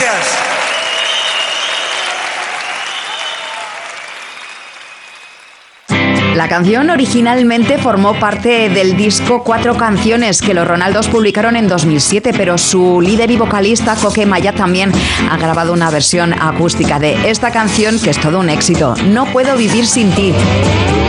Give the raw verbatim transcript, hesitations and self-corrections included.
Gracias. La canción originalmente formó parte del disco Cuatro Canciones que los Ronaldos publicaron en dos mil siete, pero su líder y vocalista, Coque Maya, también ha grabado una versión acústica de esta canción que es todo un éxito. No puedo vivir sin ti.